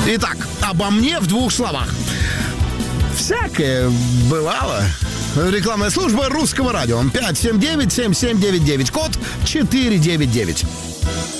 Итак, обо мне в 2 словах. Всякое бывало. Рекламная служба Русского радио. 579-7799. Код 499.